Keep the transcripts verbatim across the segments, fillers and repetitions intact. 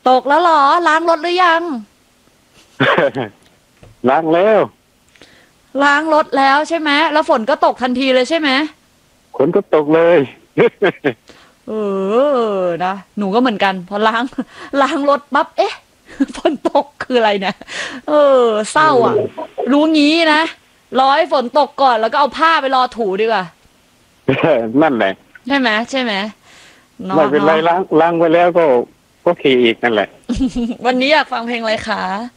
ตกแล้วเหรอล้างรถหรือยังล้างแล้วล้างรถแล้วใช่ไหมแล้วฝนก็ตกทันทีเลยใช่ไหมฝนก็ตกเลยเออนะหนูก็เหมือนกันพอล้างล้างรถปั๊บเอ๊ะฝนตกคืออะไรเนี่ยเออเศร้าอ่ะรู้งี้นะรอให้ฝนตกก่อนแล้วก็เอาผ้าไปรอถูดีกว่านั่นแหละใช่ไหมใช่ไหมเนาะไม่เป็นไรล้างล้างไปแล้วก็ก็ขี่อีกนั่นแหละวันนี้อยากฟังเพลงอะไรคะ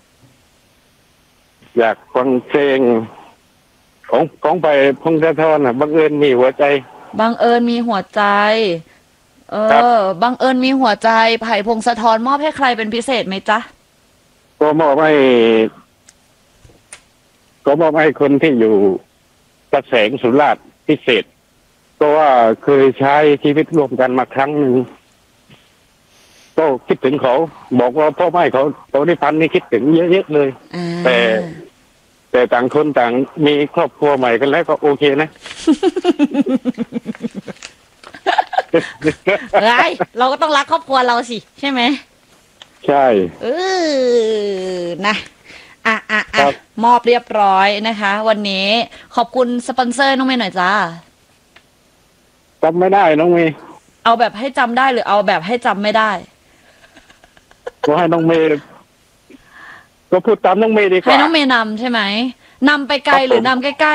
อยากฟังเพลงของของไปพงศธรน่ะบังเอิญมีหัวใจบังเอิญมีหัวใจเออบังเอิญมีหัวใจไผ่พงศธรมอบให้ใครเป็นพิเศษไหมจ๊ะก็มอบให้ก็มอบให้คนที่อยู่กระแสงสุราษฎร์พิเศษเพราะว่าเคยใช้ชีวิตร่วมกันมาครั้งหนึ่งก็คิดถึงเขาบอกว่าพ่อไม่เขาเขาได้พันนี่คิดถึงเยอะๆเลยแต่แต่ต่างคนต่างมีครอบครัวใหม่กันแล้วก็โอเคนะไรเราก็ต้องรักครอบครัวเราสิใช่ไหมใช่เออนะอ่ะอ่ะอ่ะมอบเรียบร้อยนะคะ วันนี้ขอบคุณสปอนเซอร์น้องเมย์หน่อยจ้าจำไม่ได้น้องเมย์เอาแบบให้จำได้หรือเอาแบบให้จำไม่ได้ก็ให้น้องเมย์ก็พูดตามน้องเมย์ดีกว่าให้น้องเมย์นำใช่ไหมนำไปไกลหรือนำใกล้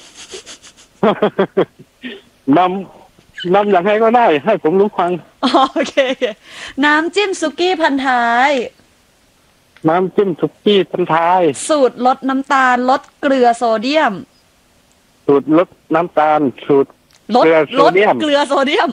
ๆนำนำอย่างไรก็ได้ให้ผมรู้ฟังโอเคน้ำจิ้มสุกี้พันท้ายน้ำจิ้มสุกี้พันท้ายสูตรลดน้ำตาลลดเกลือโซเดียมสูตรลดน้ำตาลสูตรลดลดเกลือโซเดียม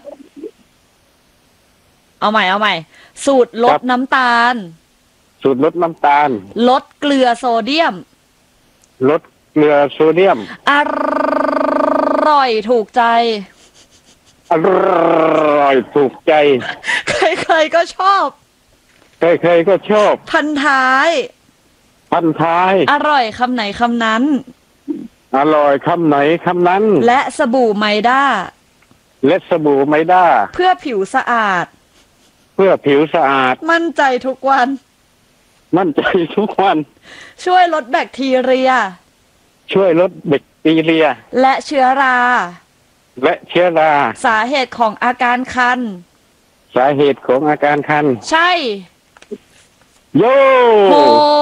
เอาใหม่เอาใหม่สูตรลดน้ำตาลสูตรลดน้ำตาลลดเกลือโซเดียมลดเกลือโซเดียมอร่อยถูกใจอร่อยถูกใจใครๆก็ชอบใครๆก็ชอบพันท้ายพันท้ายอร่อยคำไหนคำนั้นอร่อยคำไหนคำนั้นและสบู่ไมด้าและสบู่ไมด้าเพื่อผิวสะอาดเพื่อผิวสะอาดมั่นใจทุกวันมั่นใจทุกวันช่วยลดแบคทีเรียช่วยลดแบคทีเรียและเชื้อราและเชื้อราสาเหตุของอาการคันสาเหตุของอาการคันใช่โย่โห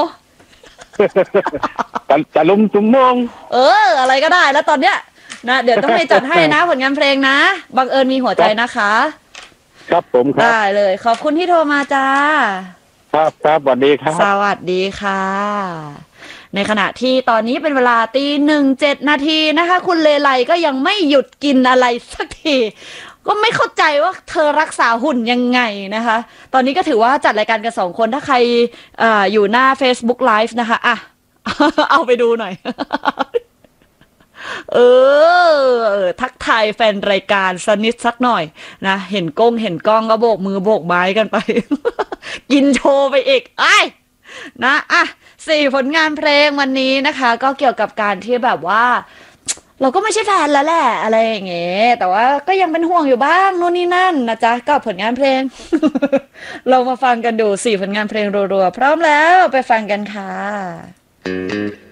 ตะตะลุมตุ่มมงเอออะไรก็ได้แล้วตอนเนี้ยนะเดี๋ยวต้องไปจัดให้นะผลงานเพลงนะบังเอิญมีหัวใจนะคะครับผมครับได้เลยขอบคุณที่โทรมาจ้าครับครับสวัสดีครับสวัสดีค่ะในขณะที่ตอนนี้เป็นเวลาตีหนึ่งเจ็ดนาทีนะคะคุณเลไลก็ยังไม่หยุดกินอะไรสักทีก็ไม่เข้าใจว่าเธอรักษาหุ่นยังไงนะคะตอนนี้ก็ถือว่าจัดรายการกันสองคนถ้าใคร อ, ออยู่หน้า Facebook Live นะคะอ่ะ เอาไปดูหน่อย เออทักทายแฟนรายการสนิทสักหน่อยนะเห็นกล้องเห็นกล้องก็โบกมือโบกไม้กันไป กินโชว์ไปอีกไอ้นะอ่ะสี่ผลงานเพลงวันนี้นะคะก็เกี่ยวกับการที่แบบว่าเราก็ไม่ใช่แฟนแล้วแหละอะไรอย่างเงี้ยแต่ว่าก็ยังเป็นห่วงอยู่บ้างโน่นนี่นั่นนะจ๊ะก็ผลงานเพลง เรามาฟังกันดูสี่ผลงานเพลงรัวๆพร้อมแล้วไปฟังกันค่ะ